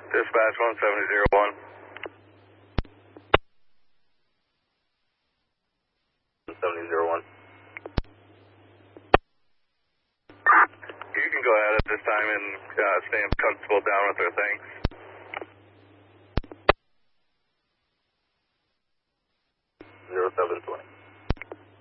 Dispatch 1701. 1701. You can go ahead at this time and stay comfortable down with her, thanks. 0720.